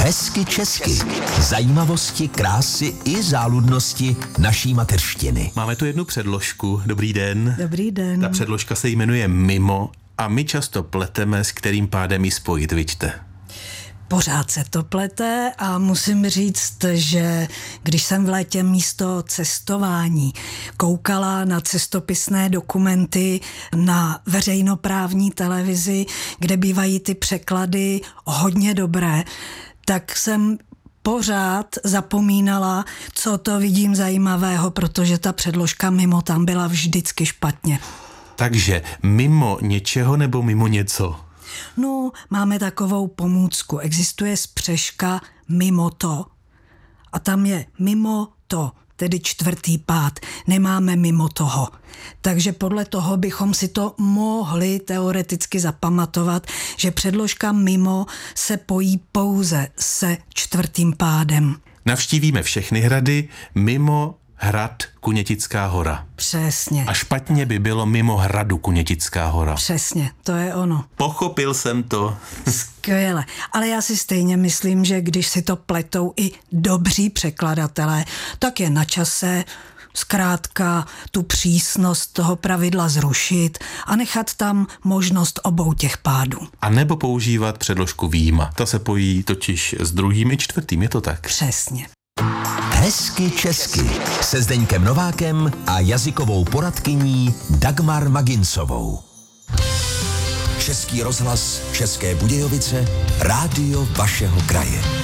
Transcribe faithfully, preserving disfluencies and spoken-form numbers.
Hezky česky. Zajímavosti, krásy i záludnosti naší mateřštiny. Máme tu jednu předložku. Dobrý den. Dobrý den. Ta předložka se jmenuje Mimo a my často pleteme, s kterým pádem ji spojit, viďte. Pořád se to plete a musím říct, že když jsem v létě místo cestování koukala na cestopisné dokumenty na veřejnoprávní televizi, kde bývají ty překlady hodně dobré, tak jsem pořád zapomínala, co to vidím zajímavého, protože ta předložka Mimo tam byla vždycky špatně. Takže mimo něčeho nebo mimo něco? No, máme takovou pomůcku. Existuje spřežka Mimo to. A tam je mimo to, tedy čtvrtý pád. Nemáme mimo toho. Takže podle toho bychom si to mohli teoreticky zapamatovat, že předložka mimo se pojí pouze se čtvrtým pádem. Navštívíme všechny hrady mimo hrad Kunětická hora. Přesně. A špatně by bylo mimo hradu Kunětická hora. Přesně, to je ono. Pochopil jsem to. Skvěle. Ale já si stejně myslím, že když si to pletou i dobří překladatelé, tak je na čase zkrátka tu přísnost toho pravidla zrušit a nechat tam možnost obou těch pádů. A nebo používat předložku výjima. Ta se pojí totiž s druhým i čtvrtým, je to tak? Přesně. Hezky česky se Zdeňkem Novákem a jazykovou poradkyní Dagmar Maginsovou. Český rozhlas České Budějovice, rádio vašeho kraje.